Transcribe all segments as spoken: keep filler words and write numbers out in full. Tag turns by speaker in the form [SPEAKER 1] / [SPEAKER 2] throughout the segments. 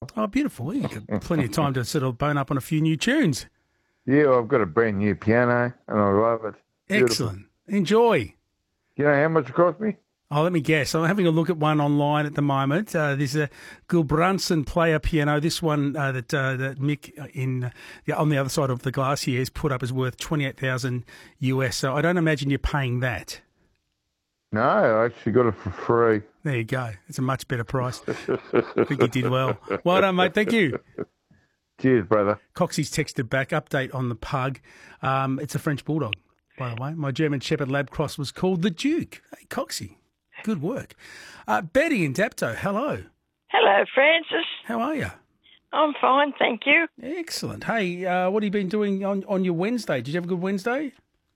[SPEAKER 1] Oh, beautiful. You got plenty of time to sort of bone up on a few new tunes.
[SPEAKER 2] Yeah, I've got a brand new piano, and I love it. Beautiful.
[SPEAKER 1] Excellent. Enjoy.
[SPEAKER 2] You know how much it cost me?
[SPEAKER 1] Oh, let me guess. I'm having a look at one online at the moment. Uh, there's a Gulbranson player piano. This one uh, that uh, that Mick in the, on the other side of the glass here has put up is worth twenty-eight thousand U S. So I don't imagine you're paying that.
[SPEAKER 2] No, I actually got it for free.
[SPEAKER 1] There you go. It's a much better price. I think you did well. Well done, mate. Thank you.
[SPEAKER 2] Cheers, brother.
[SPEAKER 1] Coxie's texted back. Update on the pug. Um, it's a French bulldog, by the way. My German Shepherd Lab cross was called the Duke. Hey, Coxie. Good work. Uh, Betty in Dapto, hello.
[SPEAKER 3] Hello, Francis.
[SPEAKER 1] How are you?
[SPEAKER 3] I'm fine, thank you.
[SPEAKER 1] Excellent. Hey, uh, what have you been doing on, on your Wednesday? Did you have a good Wednesday?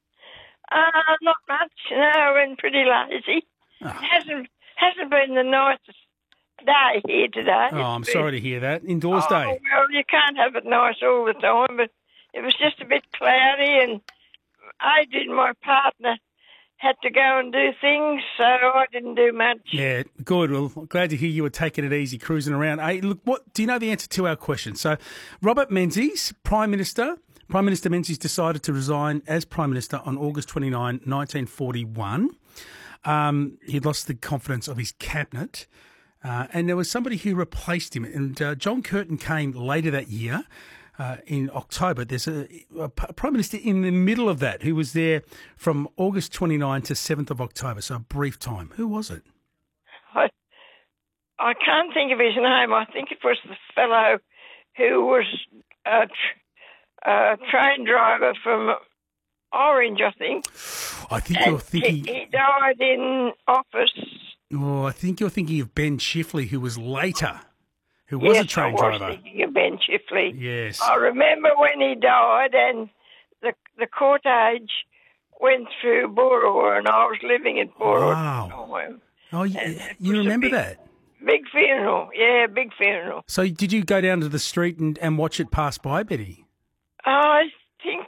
[SPEAKER 3] Uh, not much. No, I've been pretty lazy.
[SPEAKER 1] Oh.
[SPEAKER 3] Hasn't hasn't been the nicest day here today.
[SPEAKER 1] Oh, I'm
[SPEAKER 3] It's
[SPEAKER 1] sorry to hear that. Indoors
[SPEAKER 3] been,
[SPEAKER 1] day.
[SPEAKER 3] Oh, well, you can't have it nice all the time, but it was just a bit cloudy, and Adrian, my partner, had to go and do things, so I didn't do much.
[SPEAKER 1] Yeah, good. Well, glad to hear you were taking it easy, cruising around. Hey, look, what do you know the answer to our question? So, Robert Menzies, Prime Minister, Prime Minister Menzies decided to resign as Prime Minister on August twenty-ninth, nineteen forty-one. Um, he'd lost the confidence of his cabinet, uh, and there was somebody who replaced him. And uh, John Curtin came later that year. Uh, in October, there's a, a Prime Minister in the middle of that who was there from August twenty-ninth to seventh of October, so a brief time. Who was it?
[SPEAKER 3] I, I can't think of his name. I think it was the fellow who was a, tr- a train driver from Orange, I think.
[SPEAKER 1] I think
[SPEAKER 3] and
[SPEAKER 1] you're thinking...
[SPEAKER 3] He, he died in office.
[SPEAKER 1] Oh, I think you're thinking of Ben Chifley, who was later... Who was
[SPEAKER 3] yes,
[SPEAKER 1] a train
[SPEAKER 3] I was
[SPEAKER 1] driver?
[SPEAKER 3] thinking of Ben Chifley.
[SPEAKER 1] Yes.
[SPEAKER 3] I remember when he died, and the the cortege went through Boorowa, and I was living in Boorowa.
[SPEAKER 1] Wow. Oh, you, you
[SPEAKER 3] was a
[SPEAKER 1] remember
[SPEAKER 3] big,
[SPEAKER 1] that?
[SPEAKER 3] Big funeral, yeah, big funeral.
[SPEAKER 1] So did you go down to the street and, and watch it pass by, Betty?
[SPEAKER 3] I think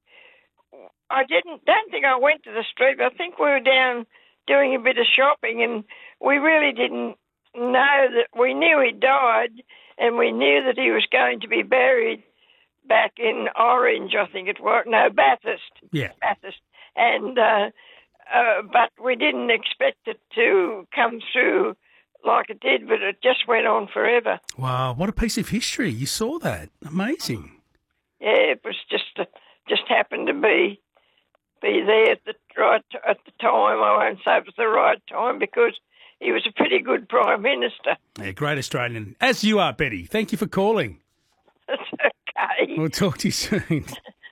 [SPEAKER 3] I didn't. Don't think I went to the street. I think we were down doing a bit of shopping, and we really didn't know that. We knew he died, and we knew that he was going to be buried back in Orange, I think it was. No, Bathurst.
[SPEAKER 1] Yeah.
[SPEAKER 3] Bathurst. And, uh, uh, but we didn't expect it to come through like it did, but it just went on forever.
[SPEAKER 1] Wow, what a piece of history. You saw that. Amazing.
[SPEAKER 3] Yeah, it was just, uh, just happened to be, be there at the right, at the time. I won't say it was the right time because he was a pretty good Prime Minister.
[SPEAKER 1] Yeah, great Australian. As you are, Betty. Thank you for calling.
[SPEAKER 3] That's okay.
[SPEAKER 1] We'll talk to you soon.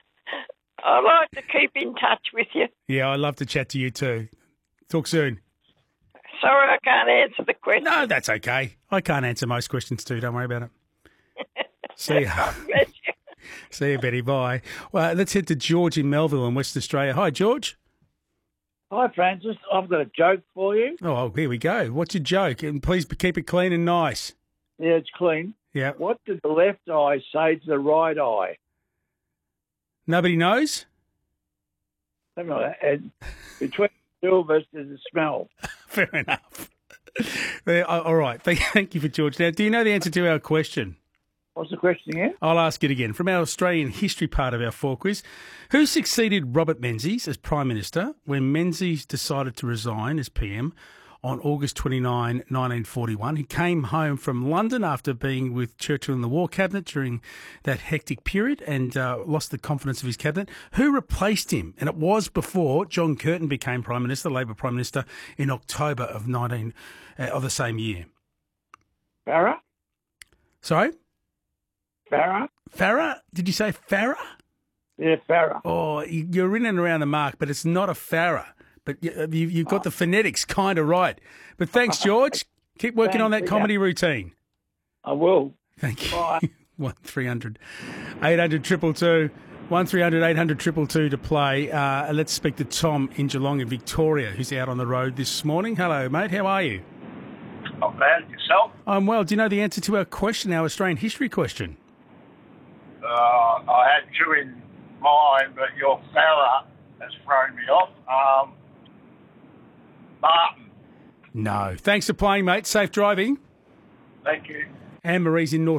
[SPEAKER 3] I like to keep in touch with you.
[SPEAKER 1] Yeah, I'd love to chat to you too. Talk soon.
[SPEAKER 3] Sorry I can't answer the question.
[SPEAKER 1] No, that's okay. I can't answer most questions too. Don't worry about it. See ya.
[SPEAKER 3] Bless you.
[SPEAKER 1] See you, Betty. Bye. Well, let's head to George in Melville in West Australia. Hi, George.
[SPEAKER 4] Hi, Francis. I've got a joke for you.
[SPEAKER 1] Oh, here we go. What's your joke? And please keep it clean and nice.
[SPEAKER 4] Yeah, it's clean.
[SPEAKER 1] Yeah.
[SPEAKER 4] What did the left eye say to the right eye?
[SPEAKER 1] Nobody knows?
[SPEAKER 4] Something like that. And between the two of us, there's a smell.
[SPEAKER 1] Fair enough. There- All right. Thank thank you for George. Now, do you know the answer to our question?
[SPEAKER 4] What's the question again?
[SPEAKER 1] I'll ask it again. From our Australian history part of our four quiz, who succeeded Robert Menzies as Prime Minister when Menzies decided to resign as P M on August twenty-ninth, nineteen forty-one? He came home from London after being with Churchill in the War Cabinet during that hectic period and uh, lost the confidence of his cabinet. Who replaced him? And it was before John Curtin became Prime Minister, Labor Prime Minister, in October of nineteen uh, of the same year.
[SPEAKER 4] Farah?
[SPEAKER 1] Sorry?
[SPEAKER 4] Farah?
[SPEAKER 1] Farah? Did you say Farah?
[SPEAKER 4] Yeah, Farah.
[SPEAKER 1] Oh, you- you're in and around the mark, but it's not a Farah. But you, you- you've got the phonetics kind of right. But thanks, George. Keep working on that
[SPEAKER 4] Thanks,
[SPEAKER 1] comedy routine.
[SPEAKER 4] I will.
[SPEAKER 1] Thank you.
[SPEAKER 4] Bye.
[SPEAKER 1] one three hundred eight hundred two two two. one three hundred eight hundred two two two to play. Uh, let's speak to Tom in Geelong in Victoria, who's out on the road this morning. Hello, mate. How are you?
[SPEAKER 5] Not bad. Yourself?
[SPEAKER 1] I'm well. Do you know the answer to our question, our Australian history question?
[SPEAKER 5] Uh, I had two in mind, but your Farah has thrown me off. Um, Martin.
[SPEAKER 1] No. Thanks for playing, mate. Safe driving.
[SPEAKER 5] Thank you.
[SPEAKER 1] Anne-Marie's in North